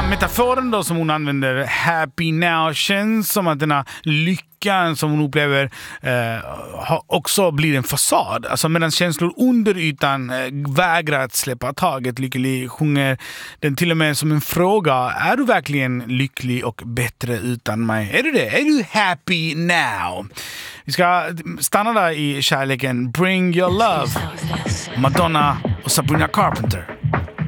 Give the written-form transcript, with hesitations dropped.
metaforen då som hon använder, happy now, känns som att den här lyckan som hon upplever också blir en fasad. Alltså medan känslor under ytan vägrar att släppa taget. Lycklig sjunger den till och med som en fråga: är du verkligen lycklig och bättre utan mig? Är du det? Är du happy now? Vi ska stanna där i kärleken. Bring your love. Madonna och Sabrina Carpenter.